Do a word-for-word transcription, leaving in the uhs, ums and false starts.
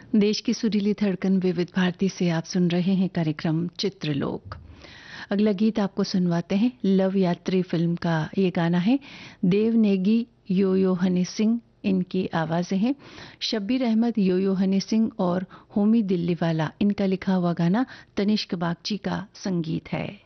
देश की सुरीली धड़कन विविध भारती से आप सुन रहे हैं कार्यक्रम चित्रलोक। अगला गीत आपको सुनवाते हैं। लव यात्री फिल्म का ये गाना है। देव नेगी, यो यो हनी सिंह इनकी आवाजें हैं। शब्बीर अहमद, यो यो हनी सिंह और होमी दिल्लीवाला इनका लिखा हुआ गाना तनिष्क बागची का संगीत है।